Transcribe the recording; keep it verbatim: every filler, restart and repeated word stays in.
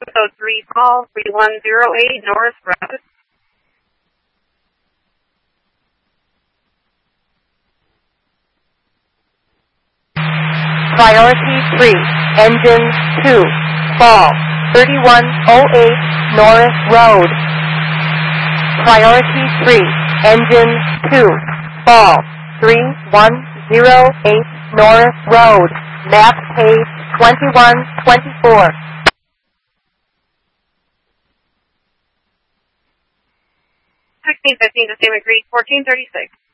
Code three small, three one zero eight North Road. Priority three, engine two, fall, thirty-one oh eight Norris Road. Priority three, engine two, fall, three one zero eight Norris Road, map page twenty-one twenty-four. sixteen fifteen to Sam agreed, fourteen thirty-six.